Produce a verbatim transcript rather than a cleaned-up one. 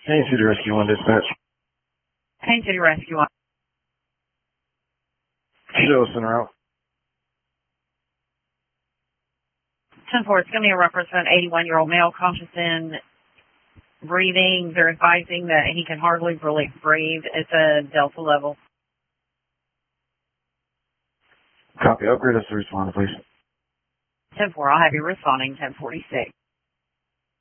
Haines City Rescue one dispatch. Haines City Rescue one. Show center out. ten four, it's going to be a reference to an eighty-one-year-old male conscious in breathing. They're advising that he can hardly really breathe. It's a Delta level. Copy. Upgrade us to respond, please. ten four, I'll have you responding ten forty-six.